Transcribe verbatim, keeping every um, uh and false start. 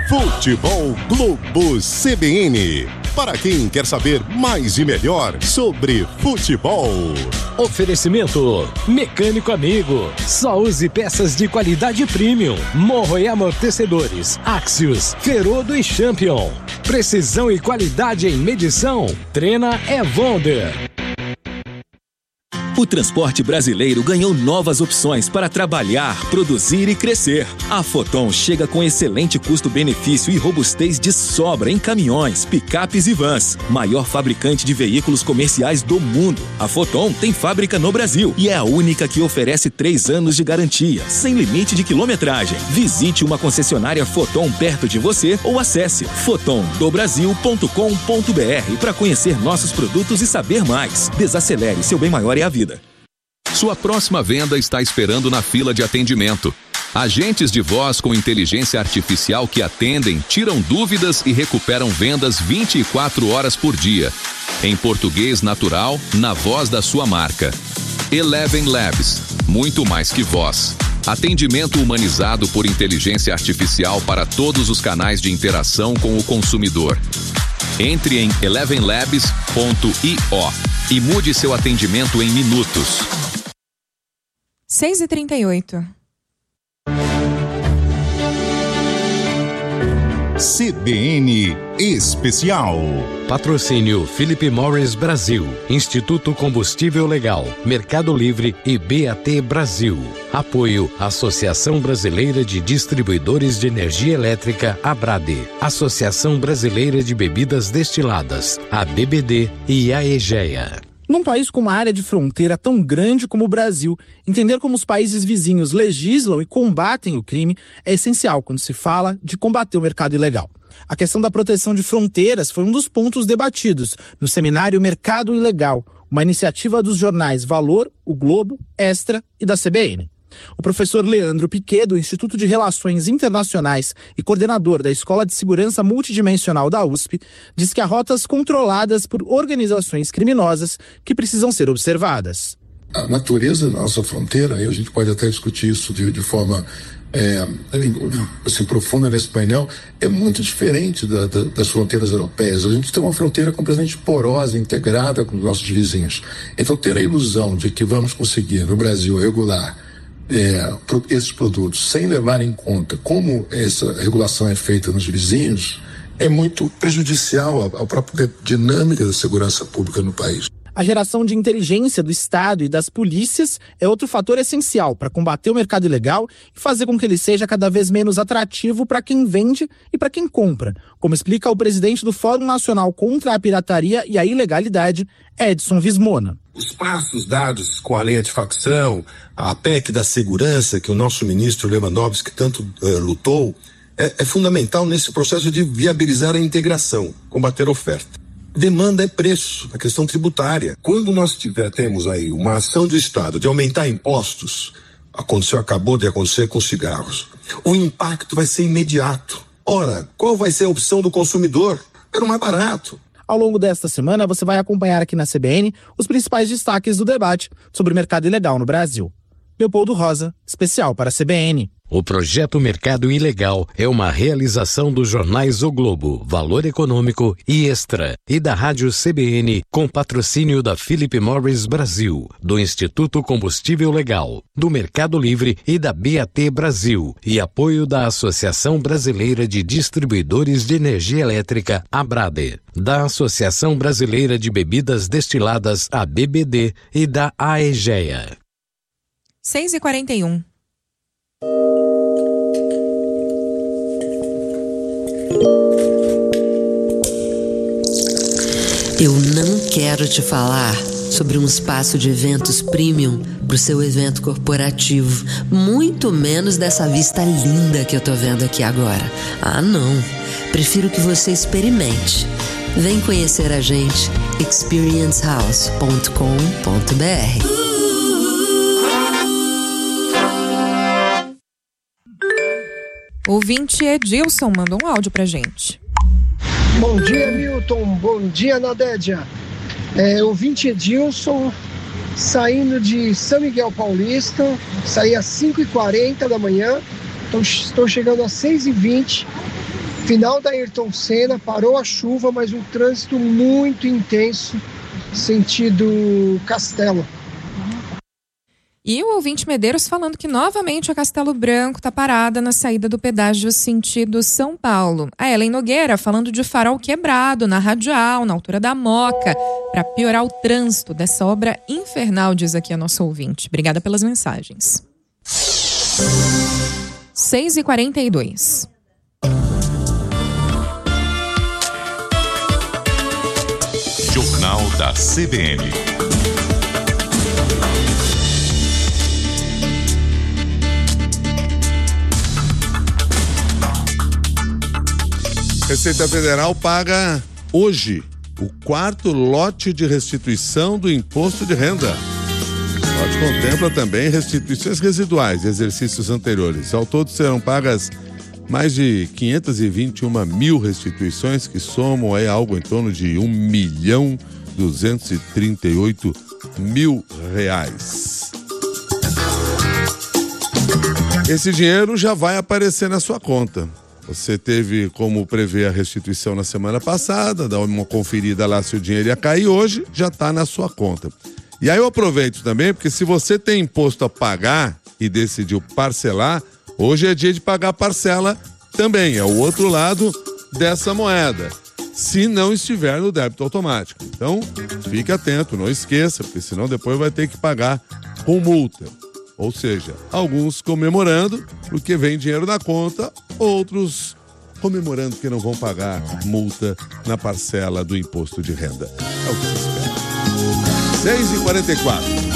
Futebol Globo C B N. Para quem quer saber mais e melhor sobre futebol. Oferecimento Mecânico Amigo. Só use peças de qualidade premium. Morro e amortecedores. Axios, Ferodo e Champion. Precisão e qualidade em medição. Trena é Wonder. O transporte brasileiro ganhou novas opções para trabalhar, produzir e crescer. A Foton chega com excelente custo-benefício e robustez de sobra em caminhões, picapes e vans. Maior fabricante de veículos comerciais do mundo. A Foton tem fábrica no Brasil e é a única que oferece três anos de garantia, sem limite de quilometragem. Visite uma concessionária Foton perto de você ou acesse foton do brasil ponto com ponto b r para conhecer nossos produtos e saber mais. Desacelere, seu bem maior é a vida. Sua próxima venda está esperando na fila de atendimento. Agentes de voz com inteligência artificial que atendem, tiram dúvidas e recuperam vendas vinte e quatro horas por dia. Em português natural, na voz da sua marca. Eleven Labs, muito mais que voz. Atendimento humanizado por inteligência artificial para todos os canais de interação com o consumidor. Entre em eleven labs ponto i o e mude seu atendimento em minutos. seis e trinta e oito. C B N Especial. Patrocínio Philip Morris Brasil, Instituto Combustível Legal, Mercado Livre e B A T Brasil. Apoio Associação Brasileira de Distribuidores de Energia Elétrica, ABRADE, Associação Brasileira de Bebidas Destiladas, a B B D e a EGEA. Num país com uma área de fronteira tão grande como o Brasil, entender como os países vizinhos legislam e combatem o crime é essencial quando se fala de combater o mercado ilegal. A questão da proteção de fronteiras foi um dos pontos debatidos no seminário Mercado Ilegal, uma iniciativa dos jornais Valor, O Globo, Extra e da C B N. O professor Leandro Piquet, do Instituto de Relações Internacionais e coordenador da Escola de Segurança Multidimensional da U S P, diz que há rotas controladas por organizações criminosas que precisam ser observadas. A natureza da nossa fronteira, e a gente pode até discutir isso de, de forma é, assim, profunda nesse painel, é muito diferente da, da, das fronteiras europeias. A gente tem uma fronteira completamente porosa, integrada com os nossos vizinhos. Então, ter a ilusão de que vamos conseguir, no Brasil, regular É, esses produtos sem levar em conta como essa regulação é feita nos vizinhos é muito prejudicial à, à própria dinâmica da segurança pública no país. A geração de inteligência do Estado e das polícias é outro fator essencial para combater o mercado ilegal e fazer com que ele seja cada vez menos atrativo para quem vende e para quem compra, como explica o presidente do Fórum Nacional contra a Pirataria e a Ilegalidade, Edson Vismona. Os passos dados com a lei antifacção, a P E C da segurança, que o nosso ministro Lewandowski tanto uh, lutou, é, é fundamental nesse processo de viabilizar a integração, combater a oferta. Demanda é preço, a questão tributária. Quando nós tiver, temos aí uma ação do Estado de aumentar impostos, aconteceu, acabou de acontecer com cigarros, o impacto vai ser imediato. Ora, qual vai ser a opção do consumidor? Era o mais barato. Ao longo desta semana, você vai acompanhar aqui na C B N os principais destaques do debate sobre o mercado ilegal no Brasil. Leopoldo Rosa, especial para a C B N. O projeto Mercado Ilegal é uma realização dos jornais O Globo, Valor Econômico e Extra, e da Rádio C B N, com patrocínio da Philip Morris Brasil, do Instituto Combustível Legal, do Mercado Livre e da B A T Brasil, e apoio da Associação Brasileira de Distribuidores de Energia Elétrica, ABRADE, da Associação Brasileira de Bebidas Destiladas, a B B D, e da AEGEA. seis e quarenta e um. Eu não quero te falar sobre um espaço de eventos premium para o seu evento corporativo, muito menos dessa vista linda que eu tô vendo aqui agora. Ah, não. Prefiro que você experimente. Vem conhecer a gente, experience house ponto com ponto b r. Ouvinte Edilson mandou um áudio pra gente. Bom dia, Milton. Bom dia, Nadédia. É, ouvinte Edilson, saindo de São Miguel Paulista, saí às cinco e quarenta da manhã, então estou chegando às seis e vinte, Final da Ayrton Senna, parou a chuva, mas um trânsito muito intenso, sentido Castelo. E o ouvinte Medeiros falando que novamente a Castelo Branco está parada na saída do pedágio sentido São Paulo. A Ellen Nogueira falando de farol quebrado na Radial, na altura da Moca, para piorar o trânsito dessa obra infernal, diz aqui a nossa ouvinte. Obrigada pelas mensagens. seis e quarenta e dois. Jornal da C B N. Receita Federal paga hoje o quarto lote de restituição do imposto de renda. O lote contempla também restituições residuais de exercícios anteriores. Ao todo serão pagas mais de quinhentas e vinte e uma mil restituições, que somam aí algo em torno de um milhão duzentos e trinta e oito mil reais. Esse dinheiro já vai aparecer na sua conta. Você teve como prever a restituição na semana passada, dá uma conferida lá se o dinheiro ia cair hoje, já está na sua conta. E aí eu aproveito também, porque se você tem imposto a pagar e decidiu parcelar, hoje é dia de pagar parcela também, é o outro lado dessa moeda, se não estiver no débito automático. Então, fique atento, não esqueça, porque senão depois vai ter que pagar com multa. Ou seja, alguns comemorando porque vem dinheiro na conta, outros comemorando que não vão pagar multa na parcela do imposto de renda. É o que se espera. seis e quarenta e quatro.